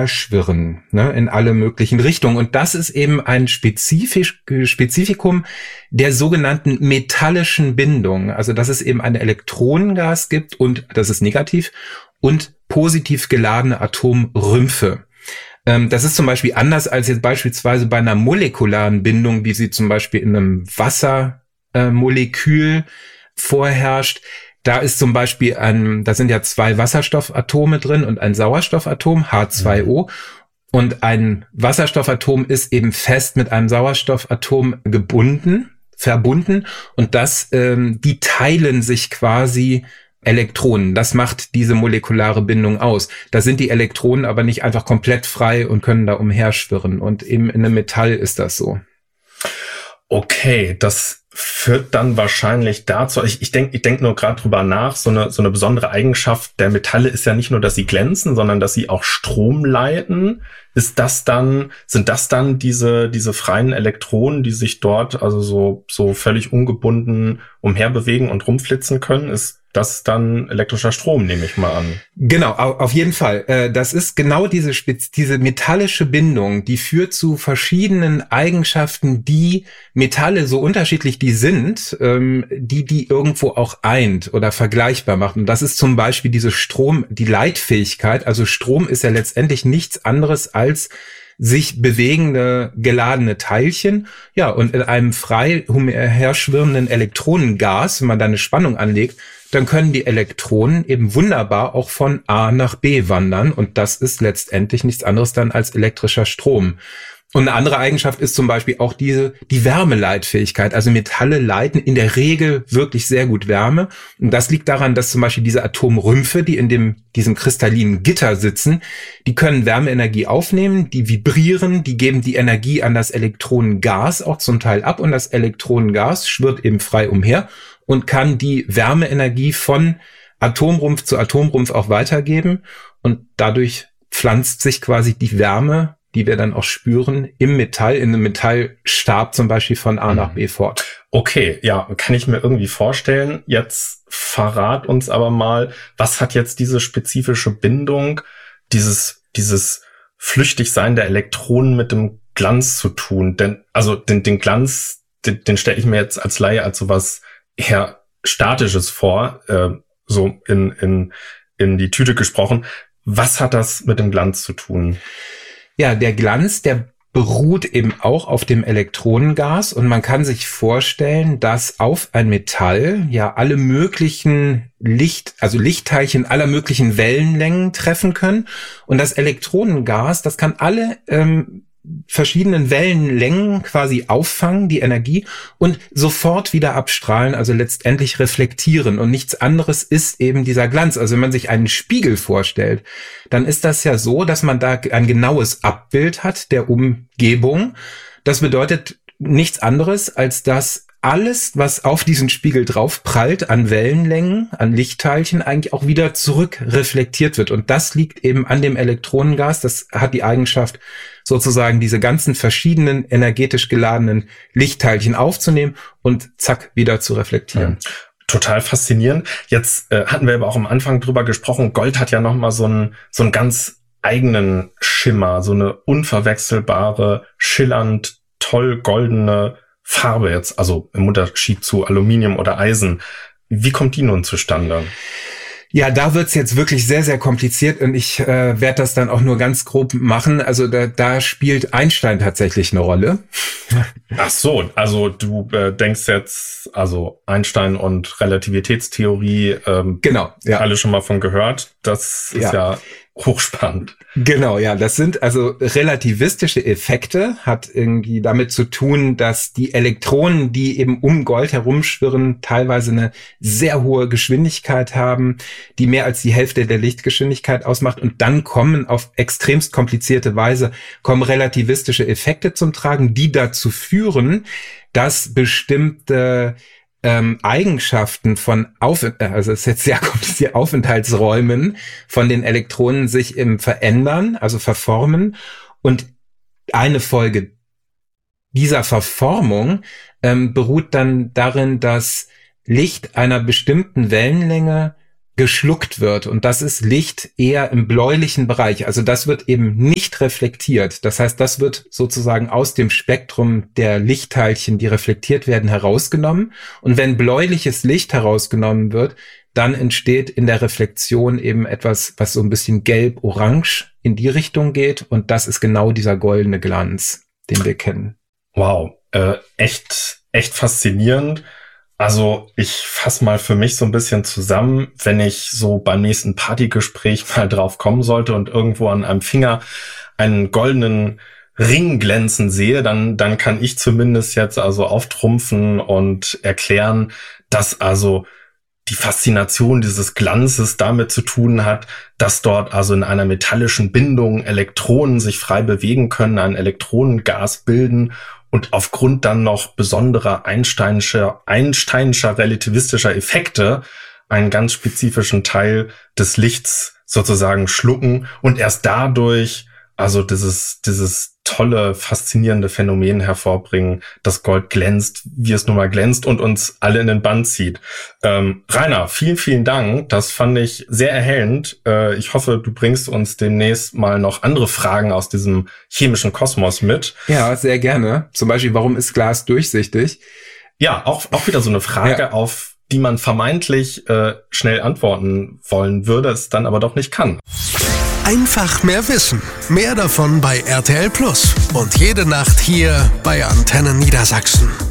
umherschwirren, ne, in alle möglichen Richtungen. Und das ist eben ein Spezifikum der sogenannten metallischen Bindung. Also, dass es eben ein Elektronengas gibt und, das ist negativ, und positiv geladene Atomrümpfe. Das ist zum Beispiel anders als jetzt beispielsweise bei einer molekularen Bindung, wie sie zum Beispiel in einem Wassermolekül vorherrscht. Da ist zum Beispiel da sind ja 2 Wasserstoffatome drin und ein Sauerstoffatom, H2O. Und ein Wasserstoffatom ist eben fest mit einem Sauerstoffatom verbunden. Und die teilen sich quasi Elektronen. Das macht diese molekulare Bindung aus. Da sind die Elektronen aber nicht einfach komplett frei und können da umherschwirren. Und eben in einem Metall ist das so. Okay, das führt dann wahrscheinlich dazu, ich denk nur gerade drüber nach, so eine besondere Eigenschaft der Metalle ist ja nicht nur, dass sie glänzen, sondern dass sie auch Strom leiten. Sind das dann diese freien Elektronen, die sich dort also so völlig ungebunden umherbewegen und rumflitzen können? Ist das dann elektrischer Strom, nehme ich mal an? Genau, auf jeden Fall. Das ist genau diese metallische Bindung, die führt zu verschiedenen Eigenschaften, die Metalle, so unterschiedlich die sind, die irgendwo auch eint oder vergleichbar macht. Und das ist zum Beispiel die Leitfähigkeit. Also Strom ist ja letztendlich nichts anderes als sich bewegende, geladene Teilchen. Ja, und in einem frei umherschwirrenden Elektronengas, wenn man da eine Spannung anlegt, dann können die Elektronen eben wunderbar auch von A nach B wandern. Und das ist letztendlich nichts anderes dann als elektrischer Strom. Und eine andere Eigenschaft ist zum Beispiel auch die Wärmeleitfähigkeit. Also Metalle leiten in der Regel wirklich sehr gut Wärme. Und das liegt daran, dass zum Beispiel diese Atomrümpfe, die in diesem kristallinen Gitter sitzen, die können Wärmeenergie aufnehmen, die vibrieren, die geben die Energie an das Elektronengas auch zum Teil ab. Und das Elektronengas schwirrt eben frei umher und kann die Wärmeenergie von Atomrumpf zu Atomrumpf auch weitergeben. Und dadurch pflanzt sich quasi die Wärme, die wir dann auch spüren, im Metall, in einem Metallstab zum Beispiel von A nach B fort. Okay, ja, kann ich mir irgendwie vorstellen. Jetzt verrat uns aber mal, was hat jetzt diese spezifische Bindung, dieses Flüchtigsein der Elektronen mit dem Glanz zu tun? Denn, also den Glanz, den stelle ich mir jetzt als Laie als sowas eher Statisches vor, so in die Tüte gesprochen. Was hat das mit dem Glanz zu tun? Ja, der Glanz, der beruht eben auch auf dem Elektronengas und man kann sich vorstellen, dass auf ein Metall ja alle möglichen Lichtteilchen aller möglichen Wellenlängen treffen können und das Elektronengas, das kann alle verschiedenen Wellenlängen quasi auffangen, die Energie, und sofort wieder abstrahlen, also letztendlich reflektieren. Und nichts anderes ist eben dieser Glanz. Also wenn man sich einen Spiegel vorstellt, dann ist das ja so, dass man da ein genaues Abbild hat der Umgebung. Das bedeutet nichts anderes, als dass alles, was auf diesen Spiegel drauf prallt, an Wellenlängen, an Lichtteilchen, eigentlich auch wieder zurück reflektiert wird. Und das liegt eben an dem Elektronengas. Das hat die Eigenschaft, sozusagen diese ganzen verschiedenen energetisch geladenen Lichtteilchen aufzunehmen und zack, wieder zu reflektieren. Total faszinierend. Jetzt hatten wir aber auch am Anfang drüber gesprochen, Gold hat ja nochmal so einen ganz eigenen Schimmer, so eine unverwechselbare, schillernd, toll goldene Farbe jetzt, also im Unterschied zu Aluminium oder Eisen. Wie kommt die nun zustande? Ja, da wird's jetzt wirklich sehr, sehr kompliziert und ich werde das dann auch nur ganz grob machen. Also da spielt Einstein tatsächlich eine Rolle. Ach so, also du denkst jetzt, also Einstein und Relativitätstheorie, genau, ja. Alle schon mal von gehört. Das ist ja hochspannend. Genau, ja, das sind also relativistische Effekte, hat irgendwie damit zu tun, dass die Elektronen, die eben um Gold herumschwirren, teilweise eine sehr hohe Geschwindigkeit haben, die mehr als die Hälfte der Lichtgeschwindigkeit ausmacht, und dann kommen auf extremst komplizierte Weise relativistische Effekte zum Tragen, die dazu führen, dass bestimmte Eigenschaften von also es ist jetzt sehr kompliziert, Aufenthaltsräumen von den Elektronen sich verändern, also verformen. Und eine Folge dieser Verformung beruht dann darin, dass Licht einer bestimmten Wellenlänge geschluckt wird. Und das ist Licht eher im bläulichen Bereich. Also das wird eben nicht reflektiert. Das heißt, das wird sozusagen aus dem Spektrum der Lichtteilchen, die reflektiert werden, herausgenommen. Und wenn bläuliches Licht herausgenommen wird, dann entsteht in der Reflexion eben etwas, was so ein bisschen gelb-orange in die Richtung geht. Und das ist genau dieser goldene Glanz, den wir kennen. Wow, echt faszinierend. Also ich fasse mal für mich so ein bisschen zusammen, wenn ich so beim nächsten Partygespräch mal drauf kommen sollte und irgendwo an einem Finger einen goldenen Ring glänzen sehe, dann kann ich zumindest jetzt also auftrumpfen und erklären, dass also die Faszination dieses Glanzes damit zu tun hat, dass dort also in einer metallischen Bindung Elektronen sich frei bewegen können, ein Elektronengas bilden und aufgrund dann noch besonderer Einsteinscher relativistischer Effekte einen ganz spezifischen Teil des Lichts sozusagen schlucken und erst dadurch also dieses tolle, faszinierende Phänomen hervorbringen, dass Gold glänzt, wie es nun mal glänzt und uns alle in den Bann zieht. Rainer, vielen, vielen Dank. Das fand ich sehr erhellend. Ich hoffe, du bringst uns demnächst mal noch andere Fragen aus diesem chemischen Kosmos mit. Ja, sehr gerne. Zum Beispiel, warum ist Glas durchsichtig? Ja, auch wieder so eine Frage, auf die man vermeintlich schnell antworten wollen würde, es dann aber doch nicht kann. Einfach mehr Wissen. Mehr davon bei RTL Plus. Und jede Nacht hier bei Antenne Niedersachsen.